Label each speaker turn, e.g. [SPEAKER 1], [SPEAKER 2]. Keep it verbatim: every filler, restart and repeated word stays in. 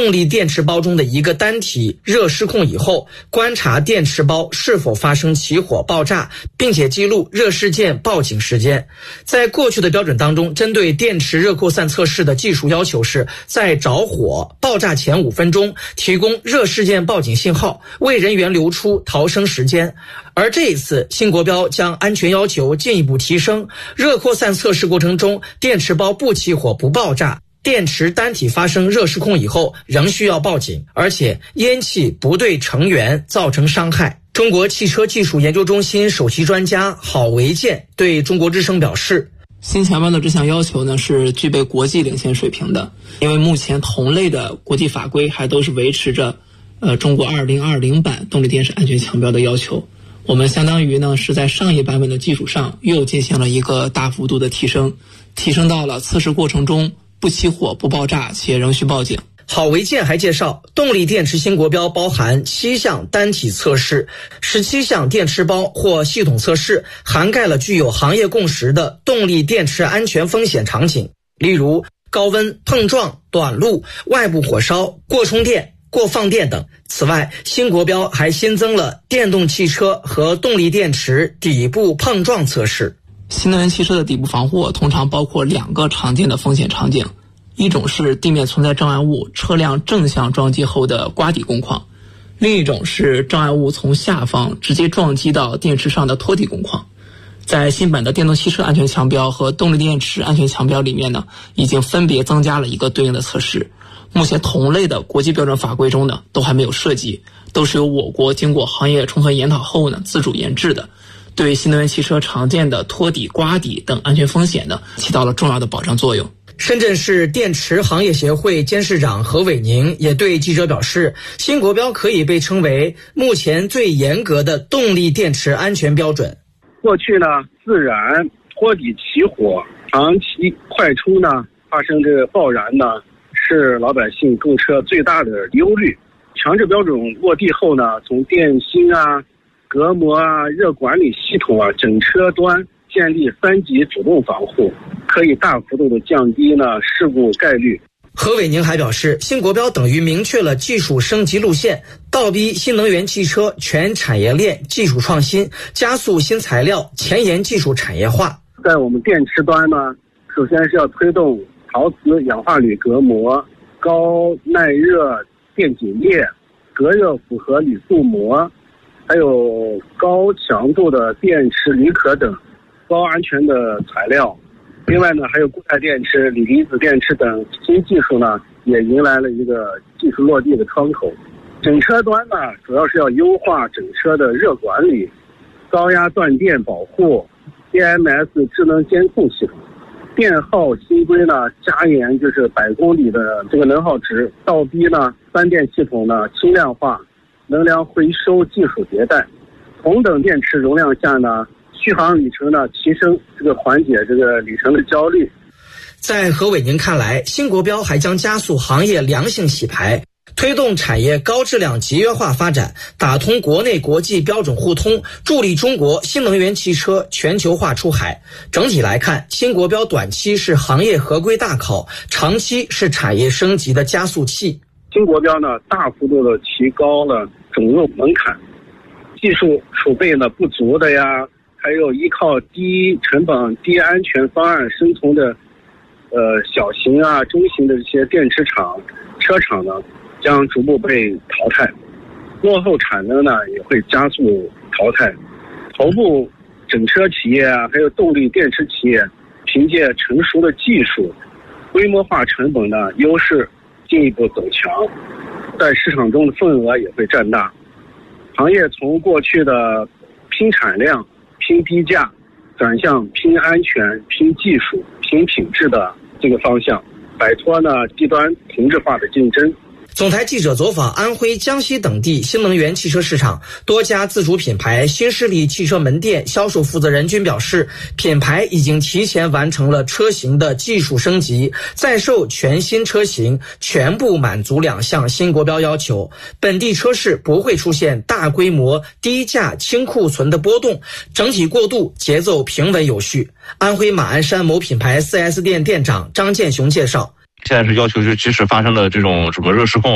[SPEAKER 1] 动力电池包中的一个单体热失控以后，观察电池包是否发生起火爆炸，并且记录热事件报警时间。在过去的标准当中，针对电池热扩散测试的技术要求是在着火爆炸前五分钟提供热事件报警信号，为人员留出逃生时间。而这一次新国标将安全要求进一步提升，热扩散测试过程中电池包不起火不爆炸，电池单体发生热失控以后仍需要报警，而且烟气不对成员造成伤害。中国汽车技术研究中心首席专家郝维建对中国之声表示，
[SPEAKER 2] 新强标的这项要求呢是具备国际领先水平的，因为目前同类的国际法规还都是维持着呃中国二零二零版动力电池安全强标的要求。我们相当于呢是在上一版本的基础上又进行了一个大幅度的提升，提升到了测试过程中不起火不爆炸且仍需报警。
[SPEAKER 1] 郝维建还介绍，动力电池新国标包含七项单体测试，十七项电池包或系统测试，涵盖了具有行业共识的动力电池安全风险场景，例如高温、碰撞、短路、外部火烧、过充电、过放电等。此外，新国标还新增了电动汽车和动力电池底部碰撞测试。
[SPEAKER 2] 新能源汽车的底部防护通常包括两个常见的风险场景，一种是地面存在障碍物，车辆正向撞击后的刮底工况，另一种是障碍物从下方直接撞击到电池上的托底工况。在新版的电动汽车安全强标和动力电池安全强标里面呢，已经分别增加了一个对应的测试。目前同类的国际标准法规中呢，都还没有涉及，都是由我国经过行业充分研讨后呢，自主研制的，对新能源汽车常见的托底、刮底等安全风险呢，起到了重要的保障作用。
[SPEAKER 1] 深圳市电池行业协会监事长何伟宁也对记者表示，新国标可以被称为目前最严格的动力电池安全标准。
[SPEAKER 3] 过去呢，自燃、托底起火、长期快充呢，发生这个爆燃呢，是老百姓购车最大的忧虑。强制标准落地后呢，从电芯啊、隔膜啊、热管理系统啊，整车端建立三级主动防护，可以大幅度的降低呢事故概率。
[SPEAKER 1] 何伟宁还表示，新国标等于明确了技术升级路线，倒逼新能源汽车全产业链技术创新，加速新材料前沿技术产业化。
[SPEAKER 3] 在我们电池端呢，首先是要推动陶瓷氧化铝隔膜、高耐热电解液、隔热复合铝塑膜，还有高强度的电池铝壳等高安全的材料。另外呢，还有固态电池、锂离子电池等新技术呢，也迎来了一个技术落地的窗口。整车端呢，主要是要优化整车的热管理、高压断电保护、D M S 智能监控系统。电耗新规呢，加严就是百公里的这个能耗值，倒逼呢三电系统呢轻量化、能量回收技术迭代。同等电池容量下呢，续航里程呢提升，这个缓解这个里程的焦虑。
[SPEAKER 1] 在何伟宁看来，新国标还将加速行业良性洗牌，推动产业高质量集约化发展，打通国内国际标准互通，助力中国新能源汽车全球化出海。整体来看，新国标短期是行业合规大考，长期是产业升级的加速器。
[SPEAKER 3] 新国标呢，大幅度的提高了准入门槛，技术储备呢不足的呀，还有依靠低成本、低安全方案生存的呃小型啊、中型的这些电池厂、车厂呢，将逐步被淘汰，落后产能呢也会加速淘汰。头部整车企业啊，还有动力电池企业，凭借成熟的技术、规模化成本的优势，进一步走强，在市场中的份额也会占大。行业从过去的拼产量、拼低价，转向拼安全、拼技术、拼品质的这个方向，摆脱呢低端同质化的竞争。
[SPEAKER 1] 总台记者走访安徽、江西等地新能源汽车市场，多家自主品牌、新势力汽车门店销售负责人均表示，品牌已经提前完成了车型的技术升级，在售全新车型全部满足两项新国标要求，本地车市不会出现大规模低价清库存的波动，整体过渡节奏平稳有序。安徽马鞍山某品牌 四 S 店店长张建雄介绍，
[SPEAKER 4] 现在是要求，就即使发生了这种什么热失控